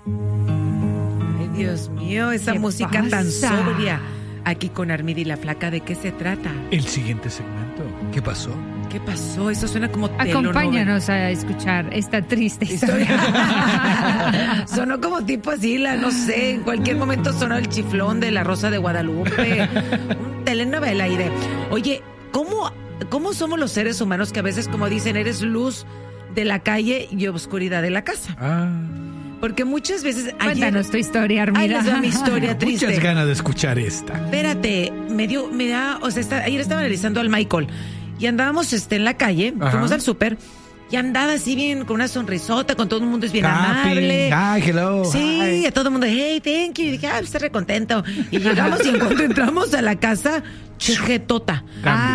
Ay, Dios mío, esa música tan sobria. Aquí con Armida y la Flaca, ¿de qué se trata? El siguiente segmento. ¿Qué pasó? ¿Qué pasó? Eso suena como telenovela. Acompáñanos a escuchar esta triste historia. Sonó como tipo así, no sé, en cualquier momento sonó el chiflón de La Rosa de Guadalupe. Un telenovela ahí de... Oye, ¿cómo somos los seres humanos que a veces, como dicen, eres luz de la calle y oscuridad de la casa? Porque muchas veces... Cuéntanos tu historia, Armida. Ahí les va mi historia triste. Muchas ganas de escuchar esta. Espérate, ayer estaba analizando al Michael y andábamos en la calle, fuimos al súper y andaba así bien, con una sonrisota, con todo el mundo es bien amable. Hi, hello. Sí, Hi. a todo el mundo, hey, thank you. Y dije, estoy recontento. Y llegamos y en cuanto entramos a la casa, chejetota.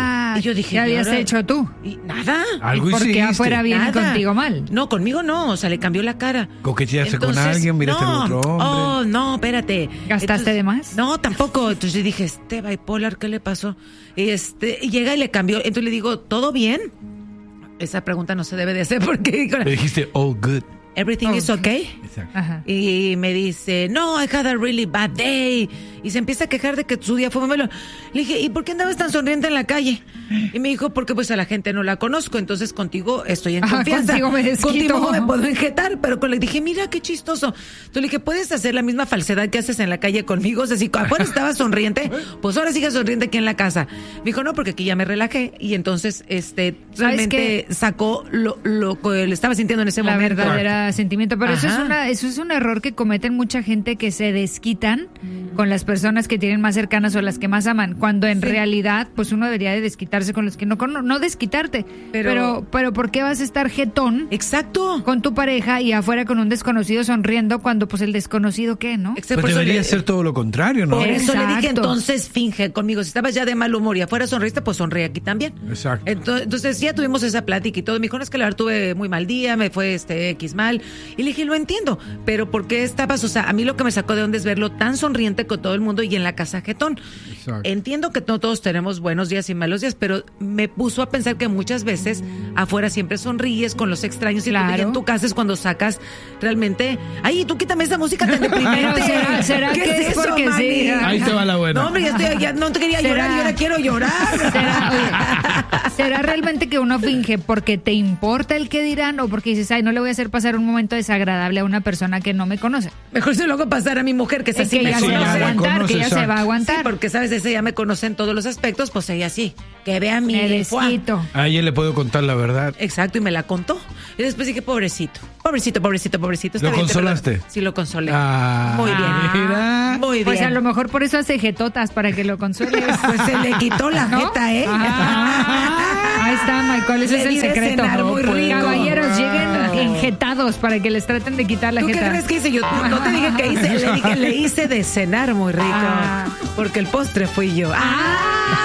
Y yo dije, ¿qué habías ahora? hecho tú? Y nada. Algo ¿Por qué hiciste. afuera viene Nada. contigo mal? No, conmigo no, o sea, le cambió la cara. Coqueteaste con alguien, miraste a otro hombre. Oh, no, espérate. ¿Gastaste de más? No, tampoco. Entonces yo dije, bipolar, ¿qué le pasó? Y llega y le cambió. Entonces le digo, ¿todo bien? Esa pregunta no se debe de hacer porque... Le dijiste, all good. Everything is okay. Exacto. Ajá. Y me dice, no, I had a really bad day. Y se empieza a quejar de que su día fue muy malo. Le dije, ¿y por qué andabas tan sonriente en la calle? Y me dijo, porque pues a la gente no la conozco, entonces contigo estoy en confianza. Contigo me desquito. Contigo me puedo enjetar, pero le dije, mira qué chistoso. Entonces le dije, ¿puedes hacer la misma falsedad que haces en la calle conmigo? O sea, si afuera estabas sonriente, pues ahora sigas sonriente aquí en la casa. Me dijo, no, porque aquí ya me relajé. Y entonces, realmente sacó lo que le estaba sintiendo en ese La momento. verdadera sentimiento, pero eso Ajá. es un error que cometen mucha gente, que se desquitan con las personas que tienen más cercanas o las que más aman, cuando en realidad pues uno debería de desquitarse con los que no desquitarte, pero ¿por qué vas a estar jetón? Exacto. Con tu pareja y afuera con un desconocido sonriendo cuando pues el desconocido qué, ¿no? Excepto Pues por eso debería ser todo lo contrario, ¿no? Por eso le dije, Exacto. entonces finge conmigo. Si estabas ya de mal humor y afuera sonreíste, pues sonríe aquí también. Exacto. Entonces ya tuvimos esa plática y todo. Me dijo, no, es que la verdad tuve muy mal día, me fue X mal. Y le dije, lo entiendo, pero ¿por qué estabas? O sea, a mí lo que me sacó de onda es verlo tan sonriente con todo el mundo y en la casa jetón. Exacto. Entiendo que no todos tenemos buenos días y malos días, pero me puso a pensar que muchas veces afuera siempre sonríes con los extraños y en tu casa es cuando sacas realmente... Ay, tú quítame esa música tan deprimente. Pero ¿será ¿Qué que es eso, porque mami? sí? Ahí te va la buena. No, hombre, ya no te quería llorar y ahora quiero llorar. ¿Será realmente que uno finge porque te importa el que dirán o porque dices, ay, no le voy a hacer pasar un momento desagradable a una persona que no me conoce? Mejor se lo hago pasar a mi mujer, que es así que me ella se va a conoce. aguantar, que ella Exacto. se va a Sí, aguantar. porque sabes, ella ya me conoce en todos los aspectos, pues ella sí. Que vea mi... Me desquito. A ella le puedo contar la verdad. Exacto, y me la contó. Y después dije, pobrecito. Está ¿Lo bien, consolaste? te perdono. Sí, lo consolé. Muy Mira. Muy bien. Pues a lo mejor por eso hace jetotas, para que lo consueles. Pues se le quitó la ¿No? jeta, ¿eh? Ahí está, Michael, ese Le es el di de secreto. cenar muy rico. Caballeros, lleguen enjetados para que les traten de quitar la ¿Tú qué jeta. crees que hice yo? No te dije que hice, le dije, le hice de cenar muy rico. Porque el postre fui yo.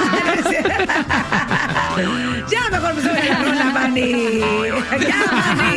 Ya mejor me sube la rola, Manny. Ya, Manny.